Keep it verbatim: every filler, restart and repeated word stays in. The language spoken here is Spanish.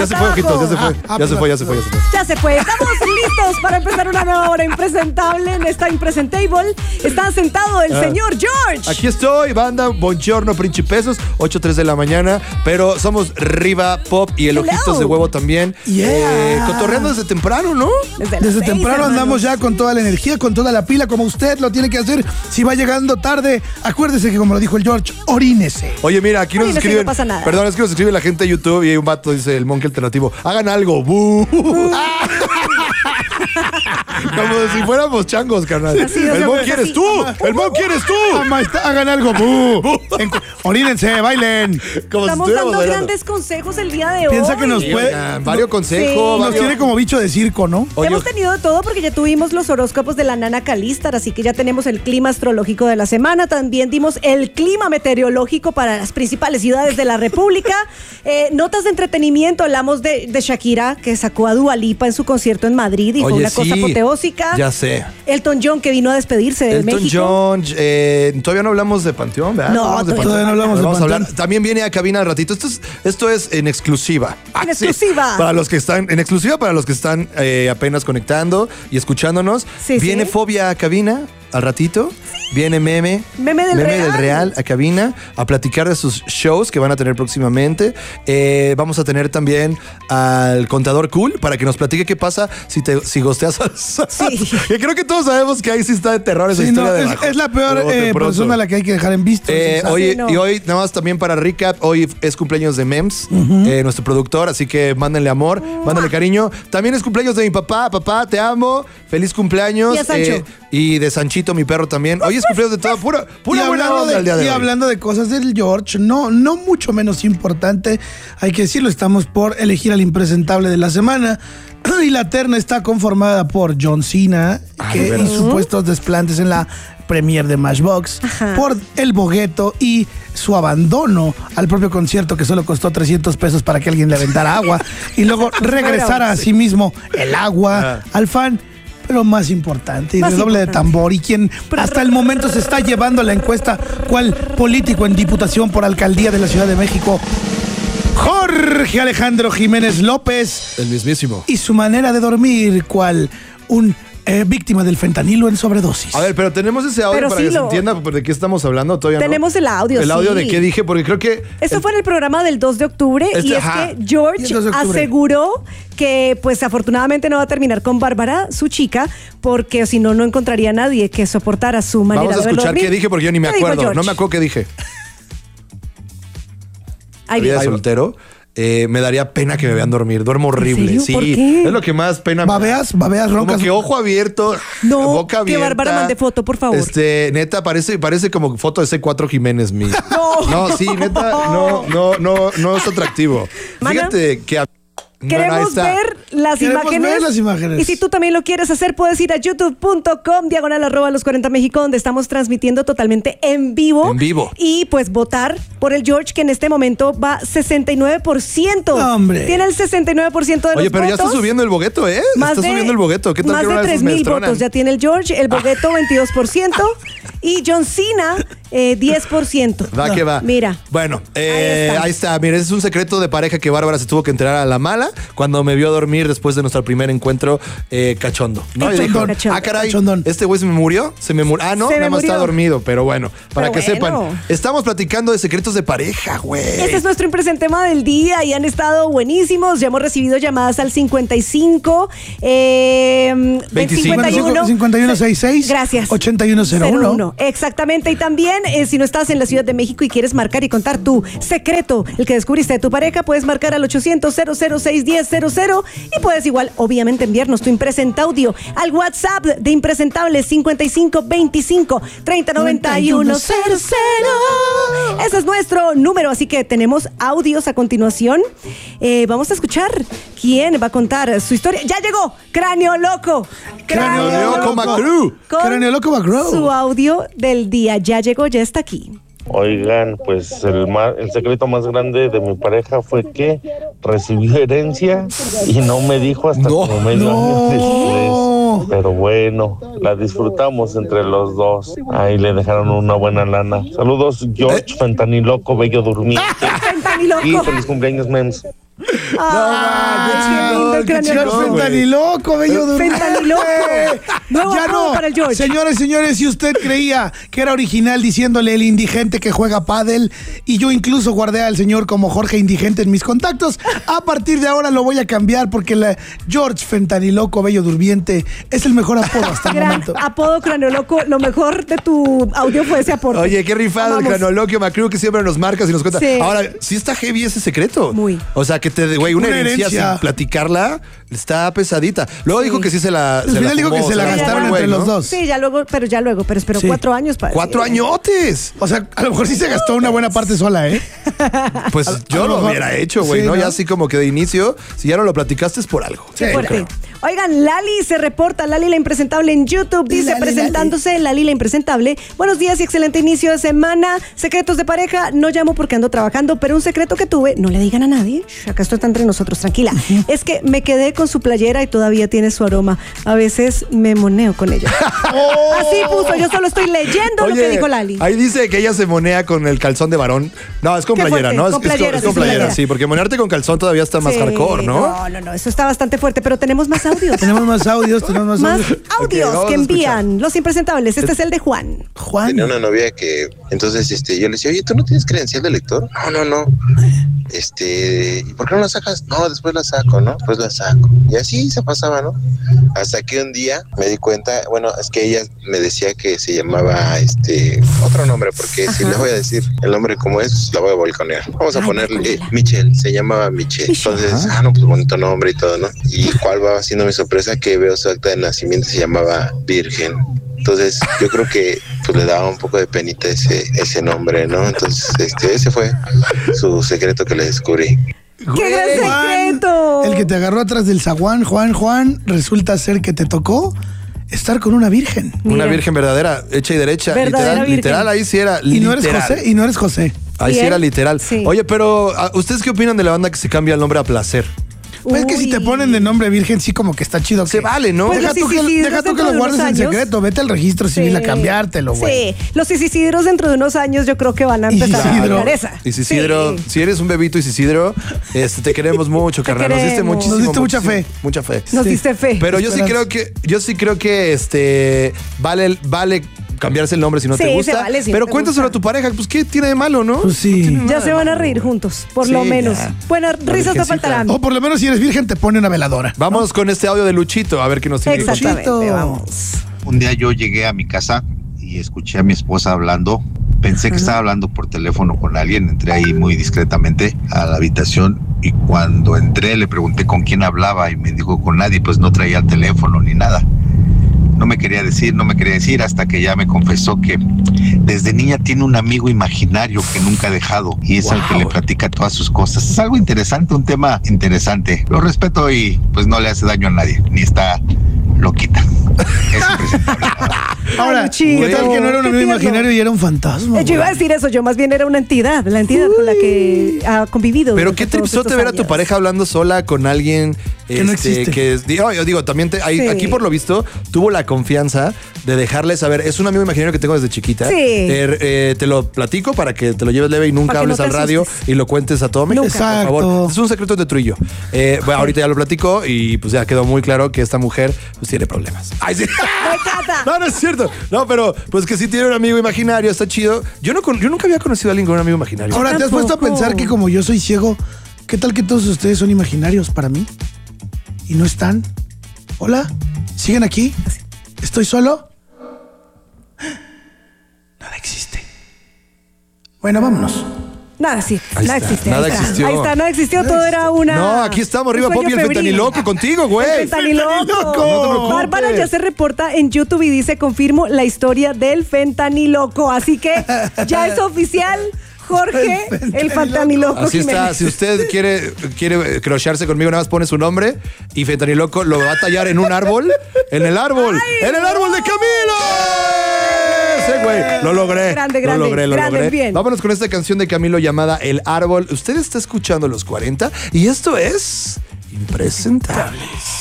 Ya se fue, ojitos, ya se fue. Ah, ya se fue, ya se fue, ya se fue. Ya se fue. Estamos listos para empezar una nueva hora impresentable en esta Impresentable. Está sentado el ah. señor George. Aquí estoy, banda. Buongiorno, principesos. ocho tres de la mañana. Pero somos Riva Pop y el Hello. Ojitos de Huevo también. Yeah. Eh, cotorreando desde temprano, ¿no? Desde, desde seis, temprano hermanos. Andamos ya con toda la energía, con toda la pila, como usted lo tiene que hacer. Si va llegando tarde, acuérdese que, como lo dijo el George, orínese. Oye, mira, aquí orínese, nos escriben. No pasa nada. Perdón, es que nos escribe la gente de YouTube y hay un vato, dice el Monkey Alternativo. Hagan algo. ¡Bú! Como si fuéramos changos, carnal. Así, el Monkey eres tú. El Monkey eres tú. Mamá, está, hagan algo. ¡Bú! Orínense, bailen. Como Estamos si dando bailando. Grandes consejos el día de Piensa hoy. que nos puede. Oigan, varios consejos. Sí. Nos varios... tiene como bicho de circo, ¿no? Oye, hemos tenido de todo porque ya tuvimos los horóscopos de la Nana Calístar, así que ya tenemos el clima astrológico de la semana. También dimos el clima meteorológico para las principales ciudades de la República. Eh, notas de entretenimiento, hablamos de, de Shakira, que sacó a Dua Lipa en su concierto en Madrid y Oye, fue una sí, cosa apoteósica. Ya sé. Elton John, que vino a despedirse de Elton México. Elton John, eh, todavía no hablamos de Panteón, ¿verdad? No, no todavía, de todavía no hablamos de Vamos Panteón. a hablar. También viene a cabina al ratito. Esto es, esto es en exclusiva. En ah, exclusiva. Sí, para los que están, en exclusiva para los que están eh, apenas conectando y escuchándonos. Sí, viene sí. Fobia a cabina al ratito. Viene Meme, Meme del Meme Real. del Real a cabina a platicar de sus shows que van a tener próximamente. Eh, vamos a tener también al Contador Cool para que nos platique qué pasa si te si gosteas al Sí. Que creo que todos sabemos que ahí sí está de terror esa sí, historia no, de es, bajo, es la peor eh, persona a la que hay que dejar en visto. Eh, oye, sí, no. y hoy, nada más también para recap, hoy es cumpleaños de Mems, uh-huh. eh, nuestro productor, así que mándenle amor, uh-huh. mándenle cariño. También es cumpleaños de mi papá, papá, te amo, feliz cumpleaños. Y a Sancho. Eh, y de Sanchito, mi perro también. Hoy es cumpleaños de toda pura, pura y buena onda de, el día de y hoy. hablando de cosas del George, no, no mucho menos importante, hay que decirlo, estamos por elegir al impresentable de la semana. Y la terna está conformada por John Cena, ah, que y supuestos desplantes en la premiere de Matchbox, Ajá. por El Bogueto y su abandono al propio concierto que solo costó trescientos pesos para que alguien le aventara agua y luego regresara a sí mismo el agua Ajá. al fan. Pero más importante, y redoble de tambor, y quien hasta el momento se está llevando la encuesta, ¿cuál político en diputación por alcaldía de la Ciudad de México? Jorge Alejandro Jiménez López. El mismísimo. Y su manera de dormir, ¿cuál? Un eh, víctima del fentanilo en sobredosis. A ver, pero tenemos ese audio pero para sí que lo... se entienda de qué estamos hablando. Todavía tenemos no. el audio, El audio sí. de qué dije, porque creo que... Esto el... fue en el programa del dos de octubre este, y es ajá. que George aseguró que pues afortunadamente no va a terminar con Bárbara, su chica, porque si no, no encontraría a nadie que soportara su manera de Vamos a verlo escuchar dormir. qué dije porque yo ni me acuerdo. No me acuerdo qué dije. Ahí Vida de soltero. Eh, me daría pena que me vean dormir. Duermo horrible. ¿En serio? Sí, ¿por qué? Es lo que más pena me da. Babeas, babeas, roncas. Como que ojo abierto, no, boca abierta. Que Bárbara mande foto, por favor. Este, neta, parece, parece como foto de C cuatro Jiménez mío. No. No, sí, neta, no, no, no, no es atractivo. Mana, fíjate que... Queremos no, ver las Queremos imágenes. ver las imágenes. Y si tú también lo quieres hacer, puedes ir a youtube punto com, diagonal arroba los cuarenta México, donde estamos transmitiendo totalmente en vivo. En vivo. Y pues votar por el George, que en este momento va sesenta y nueve por ciento. No, hombre. Tiene el sesenta y nueve por ciento de Oye, los pero votos. ya está subiendo el bogueto, ¿eh? Más está de, subiendo el bogueto. ¿Qué tal más que de una tres mil votos ya tiene el George. El bogueto, veintidós por ciento. Y John Cena, eh, diez por ciento. Va no, que va. Mira. Bueno, eh, ahí está. ahí está. Mira, ese es un secreto de pareja que Bárbara se tuvo que enterar a la mala cuando me vio dormir después de nuestro primer encuentro eh, cachondo. ¿No? Y dijo, cachondo. ah, caray, Cachondón. este güey se me murió. Se me murió. Ah, no, Se nada más murió. está dormido. Pero bueno, para pero que bueno. sepan, estamos platicando de secretos de pareja, güey. Este es nuestro impresentema del día y han estado buenísimos. Ya hemos recibido llamadas al cincuenta y cinco, eh, veinticinco, cincuenta y uno, cincuenta y uno sesenta y seis. Gracias. ochenta y uno cero uno. Exactamente. Y también, eh, si no estás en la Ciudad de México y quieres marcar y contar tu secreto, el que descubriste de tu pareja, puedes marcar al ochocientos, cero cero seis, diez cero cero y puedes igual, obviamente, enviarnos tu impresenta audio al WhatsApp de Impresentables cincuenta y cinco veinticinco, treinta noventa y uno cero cero. Ese es nuestro número, así que tenemos audios a continuación. Eh, vamos a escuchar quién va a contar su historia. ¡Ya llegó! ¡Cráneo Loco! ¡Cráneo, Cráneo Loco Macru! ¡Cráneo Loco Macru! Su audio del día ya llegó, ya está aquí. Oigan, pues el, más, el secreto más grande de mi pareja fue que recibió herencia y no me dijo hasta no, como medio no. año después. Pero bueno, la disfrutamos entre los dos. Ahí le dejaron una buena lana. Saludos, George, ¿Eh? Fentaniloco, bello durmiente. Fentaniloco. Y feliz cumpleaños, Mems. Ay, qué lindo el Qué cráneo chido, loco. Fentaniloco, bello durmiente. Fentaniloco. Nuevo Ya apodo no. para el George. Señores, señores, si usted creía que era original diciéndole el indigente que juega pádel, y yo incluso guardé al señor como Jorge Indigente en mis contactos, a partir de ahora lo voy a cambiar porque la George Fentaniloco, bello durmiente, es el mejor apodo hasta el Gran momento. apodo cráneo loco. Lo mejor de tu audio fue ese aporte. Oye, qué rifado el Vamos. cronoloquio Macru que siempre nos marcas y nos cuenta. Sí. Ahora, sí está heavy ese secreto. Muy. O sea, que te, güey, una, Una herencia, herencia. sin platicarla está pesadita. Luego Sí. dijo que sí se la. Al final dijo que se la fumó, gastaron güey, entre ¿no? los dos. Sí, ya luego, pero ya luego, pero esperó Sí. cuatro años para. ¡Cuatro añotes! O sea, a lo mejor sí se gastó una buena parte sola, ¿eh? Pues A- a yo lo lo mejor- hubiera hecho, güey, sí, ¿no? ¿no? Ya así como que de inicio, si ya no lo platicaste es por algo. Qué Sí, fuerte. creo. Oigan, Lali se reporta, Lali la impresentable en YouTube, dice, Lali, presentándose Lali la impresentable. Buenos días y excelente inicio de semana. Secretos de pareja, no llamo porque ando trabajando, pero un secreto que tuve, no le digan a nadie, shh, acá esto está entre nosotros, tranquila. Es que me quedé con su playera y todavía tiene su aroma. A veces me moneo con ella. Así puso, yo solo estoy leyendo lo que dijo Lali. Ahí dice que ella se monea con el calzón de varón. No, es con Qué playera, fuerte, ¿no? Es, con es playera, es con sí, playera, playera. sí, porque monearte con calzón todavía está más Sí, hardcore, ¿no? No, no, no, eso está bastante fuerte, pero tenemos más audios. Tenemos más audios, tenemos más, Más audios. audios Ok, vamos que a escuchar. envían los impresentables. Este es el de Juan. Juan. Tenía una novia que, entonces, este, yo le decía, oye, ¿tú no tienes credencial de lector? No, no, no. Este, ¿y por qué no la sacas? No, después la saco, ¿no? Después la saco. Y así se pasaba, ¿no? Hasta que un día me di cuenta, bueno, es que ella me decía que se llamaba, este, otro nombre, porque si le voy a decir el nombre como es, la voy a balconear. Vamos a Ay, ponerle balconela. Michelle, se llamaba Michelle. Michelle. Entonces, ah, no, pues bonito nombre y todo, ¿no? Y cuál va siendo mi sorpresa que veo su acta de nacimiento, se llamaba Virgen. Entonces, yo creo que pues le daba un poco de penita ese, ese nombre, ¿no? Entonces, este, ese fue su secreto que le descubrí. ¡Qué gran Juan, secreto! el que te agarró atrás del zaguán, Juan, Juan, resulta ser que te tocó estar con una virgen. Una Mira. virgen verdadera, hecha y derecha. Verdadera Literal, virgen. literal, ahí sí era Y no eres literal. José, y no eres José. Ahí sí Bien. era literal. Sí. Oye, pero ¿a- ¿ustedes qué opinan de la banda que se cambia el nombre a placer? Pues es que si te Uy. ponen de nombre virgen, sí como que está chido. Se que- vale, ¿no? Pues Deja los tú que, Isidros deja tú que dentro lo de guardes unos en años. secreto. Vete al registro civil a Sí. cambiártelo, güey. Sí, los Isidros dentro de unos años yo creo que van a empezar Isidro. a aplicar esa. Y Isidro, Sí. si eres un bebito Isidro, este, te queremos mucho, carnal. Nos diste queremos. muchísimo. Nos diste mucha muchísimo, fe. Mucha fe. Nos Sí. diste fe. Pero yo sí Esperanza. creo que, yo sí creo que este vale, vale cambiarse el nombre si no Sí, te se gusta. vale si no pero te cuéntaselo gusta. a tu pareja, pues qué tiene de malo, ¿no? Pues sí. No tiene Ya nada se de van a malo. reír juntos, por Sí, lo menos. ya. Buenas risas no virgencita. faltarán. O por lo menos si eres virgen, te pone una veladora. Vamos con este audio de Luchito, a ver qué nos tiene que contar. Exactamente, Luchito. vamos. Un día yo llegué a mi casa y escuché a mi esposa hablando. Pensé que estaba hablando por teléfono con alguien. Entré ahí muy discretamente a la habitación y cuando entré le pregunté con quién hablaba y me dijo con nadie, pues no traía el teléfono ni nada. No me quería decir, no me quería decir hasta que ya me confesó que desde niña tiene un amigo imaginario que nunca ha dejado y es al que le platica todas sus cosas. Es algo interesante, un tema interesante. Lo respeto y pues no le hace daño a nadie, ni está loquita. Es impresentable. Ahora, Luchito, ¿qué tal que no era un qué amigo tierno. imaginario y era un fantasma? Eh, Yo iba a güey? decir eso, yo más bien era una entidad, la entidad con la que ha convivido. Pero durante qué todos tripsote estos ver a tu años. pareja hablando sola con alguien Que no este, existe. que es- digo, yo digo, también te- hay- Sí. aquí por lo visto tuvo la confianza de dejarle saber, es un amigo imaginario que tengo desde chiquita. Sí. Eh, eh, te lo platico para que te lo lleves leve y nunca Para que hables no te al radio asustes. y lo cuentes a todo México. Nunca. Por favor. Exacto. Es un secreto de tú y yo. Eh, bueno, ahorita ya lo platico y pues ya quedó muy claro que esta mujer pues tiene problemas. Ay, sí. Me encanta. No, no es cierto. No, pero pues que sí tiene un amigo imaginario, está chido. Yo no con- yo nunca había conocido a alguien con un amigo imaginario. Ahora, ¿te has puesto a Tampoco. pensar que como yo soy ciego, qué tal que todos ustedes son imaginarios para mí? ¿Y no están? ¿Hola? ¿Siguen aquí? ¿Estoy solo? Nada existe. Bueno, vámonos. Nada, sí, Ahí nada está, existe. nada ahí está. existió. Ahí está, nada existió, todo era una. No, aquí estamos, arriba un Poppy, sueño el febril. fentaniloco contigo, güey. El fentaniloco. Fentaniloco. No te preocupes. Bárbara ya se reporta en YouTube y dice, confirmo la historia del fentaniloco. Así que ya es oficial, Jorge, el fentaniloco. Así está, Jiménez. si usted quiere, quiere crocharse conmigo, nada más pone su nombre y Fentaniloco lo va a tallar en un árbol. En el árbol. Ay, ¡En el árbol de Camilo! Ese güey. Lo logré. Grande, grande, Lo logré, lo grande, logré. bien. Vámonos con esta canción de Camilo llamada El Árbol. Usted está escuchando Los cuarenta y esto es Impresentables.